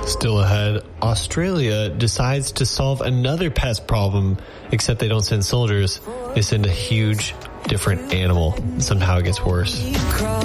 Still ahead, Australia decides to solve another pest problem, except they don't send soldiers. They send a huge, different animal. Somehow it gets worse.